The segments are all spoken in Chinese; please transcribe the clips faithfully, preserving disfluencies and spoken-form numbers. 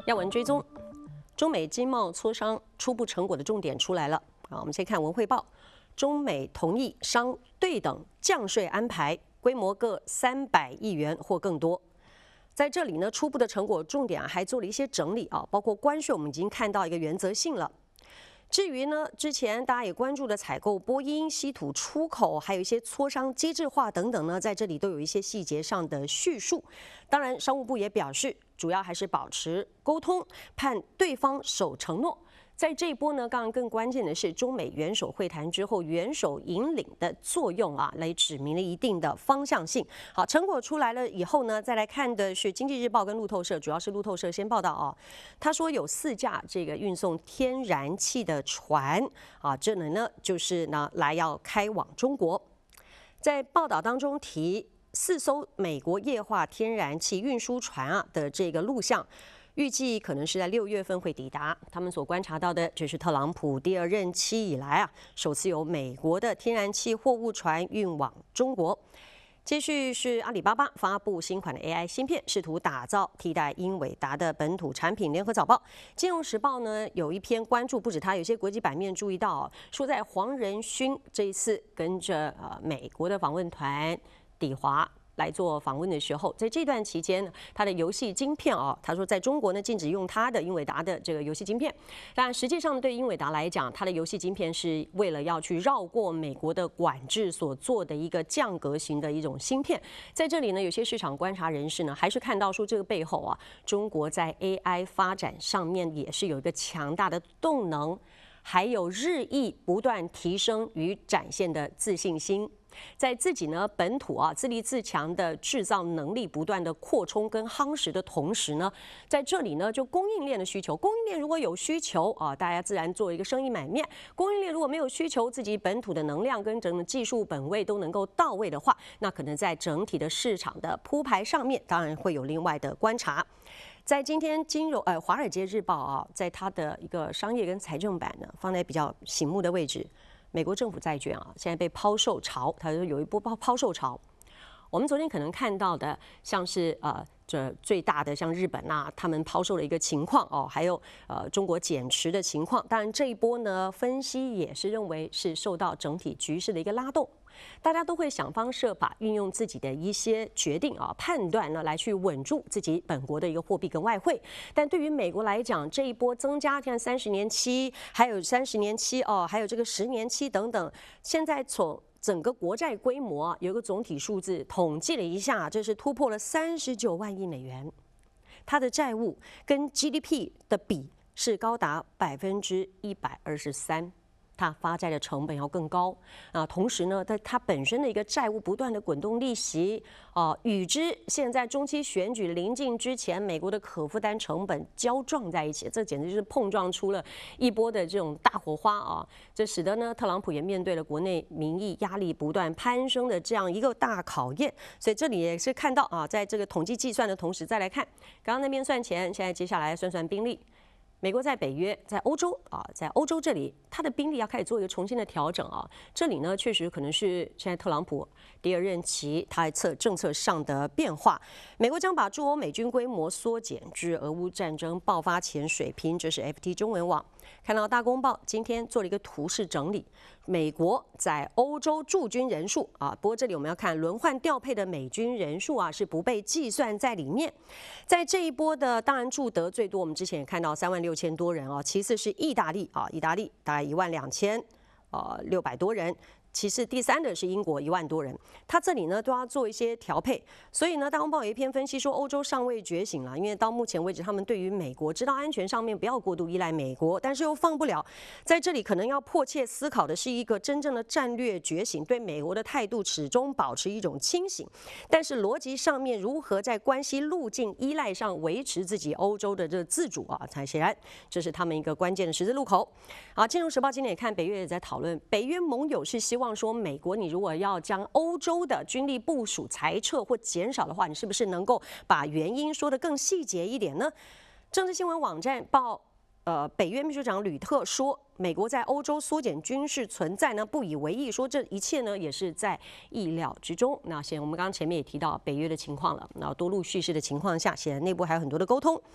要闻追踪，中美经贸磋商初步成果的重点出来了啊！我们先看文汇报，中美同意商对等降税安排，规模各三百亿元或更多。在这里呢，初步的成果重点啊还做了一些整理啊，包括关税，我们已经看到一个原则性了。至于呢，之前大家也关注的采购波音、稀土出口，还有一些磋商机制化等等呢，在这里都有一些细节上的叙述。当然，商务部也表示，主要还是保持沟通，盼对方守承诺。在这一波呢，当然更关键的是中美元首会谈之后，元首引领的作用啊，来指明了一定的方向性。好，成果出来了以后呢，再来看的是《经济日报》跟路透社，主要是路透社先报道啊，他说有四架这个运送天然气的船啊，这呢呢就是呢来要开往中国。在报道当中提四艘美国液化天然气运输船啊的这个录像。预计可能是在六月份会抵达。他们所观察到的，这是特朗普第二任期以来啊，首次有美国的天然气货物船运往中国。接续是阿里巴巴发布新款的 A I 芯片，试图打造替代英伟达的本土产品。联合早报、金融时报呢有一篇关注，不止它，有些国际版面注意到、哦，说在黄仁勋这一次跟着呃美国的访问团抵华。来做访问的时候，在这段期间呢，他的游戏晶片哦，他说在中国呢禁止用他的英伟达的这个游戏晶片，但实际上对英伟达来讲，它的游戏晶片是为了要去绕过美国的管制所做的一个降格型的一种芯片。在这里呢，有些市场观察人士呢，还是看到说这个背后啊，中国在 A I 发展上面也是有一个强大的动能，还有日益不断提升与展现的自信心。在自己呢本土啊自立自强的制造能力不断的扩充跟夯实的同时呢，在这里呢就供应链的需求，供应链如果有需求啊，大家自然做一个生意买面；供应链如果没有需求，自己本土的能量跟整个技术本位都能够到位的话，那可能在整体的市场的铺排上面，当然会有另外的观察。在今天金融呃《华尔街日报》啊，在它的一个商业跟财政版呢，放在比较醒目的位置。美国政府债券啊，现在被抛售潮，它就有一波抛抛售潮。我们昨天可能看到的，像是呃这最大的像日本啊，他们抛售的一个情况哦，还有呃中国减持的情况。当然这一波呢，分析也是认为是受到整体局势的一个拉动。大家都会想方设法运用自己的一些决定啊、判断呢，来去稳住自己本国的一个货币跟外汇。但对于美国来讲，这一波增加，像三十年期，还有三十年期哦，还有这个十年期等等，现在从整个国债规模啊，有一个总体数字，统计了一下，这是突破了三十九万亿美元。它的债务跟 G D P 的比是高达百分之一百二十三。它发债的成本要更高啊，同时呢，它它本身的一个债务不断的滚动利息啊，与之现在中期选举临近之前，美国的可负担成本交撞在一起，这简直就是碰撞出了一波的这种大火花啊！这使得呢，特朗普也面对了国内民意压力不断攀升的这样一个大考验。所以这里也是看到啊，在这个统计计算的同时，再来看刚刚那边算钱，现在接下来算算兵力。美国在北约，在欧洲啊，在欧洲这里，它的兵力要开始做一个重新的调整啊。这里呢，确实可能是现在特朗普第二任期他策政策上的变化。美国将把驻欧美军规模缩减至俄乌战争爆发前水平，这是 F T 中文网看到大公报今天做了一个图示整理，美国在欧洲驻军人数啊，不过这里我们要看轮换调配的美军人数啊，是不被计算在里面。在这一波的，当然驻德最多，我们之前也看到三万六千多人啊，其次是意大利啊，意大利大概一万两千呃六百多人。其次，第三的是英国一万多人，他这里呢都要做一些调配，所以呢，大公报有一篇分析说，欧洲尚未觉醒了，因为到目前为止，他们对于美国知道安全上面不要过度依赖美国，但是又放不了，在这里可能要迫切思考的是一个真正的战略觉醒，对美国的态度始终保持一种清醒，但是逻辑上面如何在关系路径依赖上维持自己欧洲的这个自主啊，才显然这是他们一个关键的十字路口。啊，《金融时报》今天也看北约也在讨论，北约盟友是希望说，美国你如果要将欧洲的军力部署裁撤或减少的话，你是不是能够把原因说得更细节一点呢？政治新闻网站报，呃，北约秘书长吕特说，美国在欧洲缩减军事存在呢，不以为意，说这一切呢也是在意料之中。那显然我们刚刚前面也提到北约的情况了，那多路叙事的情况下，显然内部还有很多的沟通。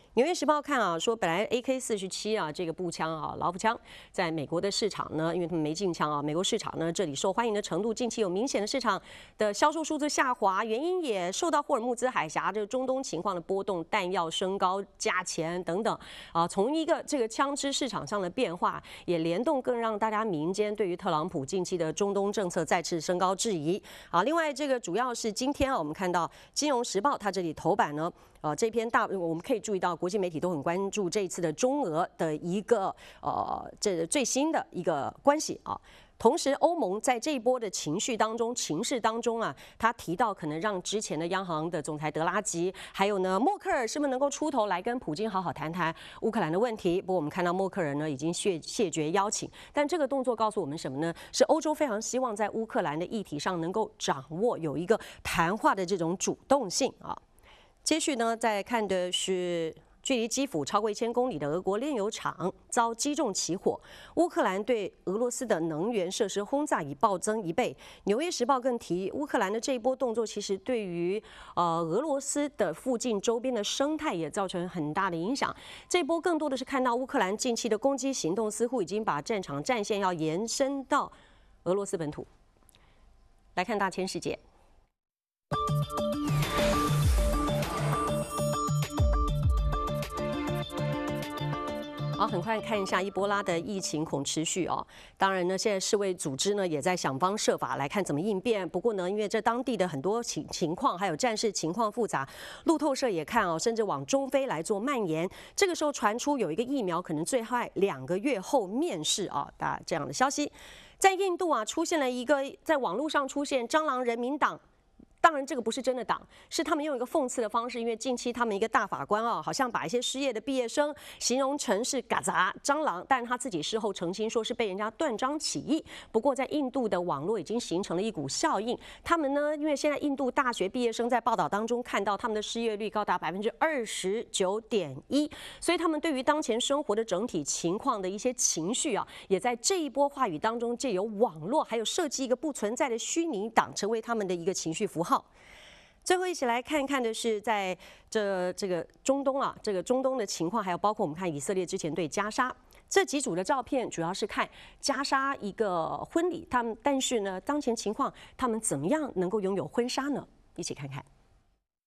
纽约时报看啊，说本来 A K 四十七啊这个步枪啊劳步枪，在美国的市场呢，因为他们没禁枪啊，美国市场呢这里受欢迎的程度近期有明显的市场的销售数字下滑，原因也受到霍尔木兹海峡这个中东情况的波动、弹药升高、价钱等等啊，从一个这个枪支市场上的变化，也联动更让大家民间对于特朗普近期的中东政策再次升高质疑啊。另外，这个主要是今天啊，我们看到《金融时报》它这里头版呢。呃，这篇大我们可以注意到，国际媒体都很关注这一次的中俄的一个呃这最新的一个关系啊。同时，欧盟在这一波的情绪当中、情势当中啊，他提到可能让之前的央行的总裁德拉吉，还有呢默克尔是不是能够出头来跟普京好好谈谈乌克兰的问题？不过我们看到默克尔呢已经谢谢绝邀请，但这个动作告诉我们什么呢？是欧洲非常希望在乌克兰的议题上能够掌握有一个谈话的这种主动性啊。接续呢，再看的是距离基辅超过一千公里的俄国炼油厂遭击中起火，乌克兰对俄罗斯的能源设施轰炸已暴增一倍。纽约时报更提，乌克兰的这一波动作其实对于呃俄罗斯的附近周边的生态也造成很大的影响。这一波更多的是看到乌克兰近期的攻击行动似乎已经把战场战线要延伸到俄罗斯本土。来看大千世界。好，很快看一下伊波拉的疫情恐持续哦。当然呢，现在世卫组织呢也在想方设法来看怎么应变。不过呢，因为这当地的很多情情况还有战事情况复杂，路透社也看哦，甚至往中非来做蔓延。这个时候传出有一个疫苗可能最快两个月后面世啊，大这样的消息。在印度啊，出现了一个在网络上出现蟑螂人民党。当然，这个不是真的党，是他们用一个讽刺的方式，因为近期他们一个大法官啊，好像把一些失业的毕业生形容成是嘎杂蟑螂，但是他自己事后澄清说是被人家断章取义。不过在印度的网络已经形成了一股效应，他们呢，因为现在印度大学毕业生在报道当中看到他们的失业率高达百分之二十九点一，所以他们对于当前生活的整体情况的一些情绪啊，也在这一波话语当中借由网络还有设计一个不存在的虚拟党，成为他们的一个情绪符号。好，最后一起来看看的是，在这这个中东啊，这个中东的情况，还有包括我们看以色列之前对加沙这几组的照片，主要是看加沙一个婚礼，他们但是呢，当前情况他们怎么样能够拥有婚纱呢？一起看看。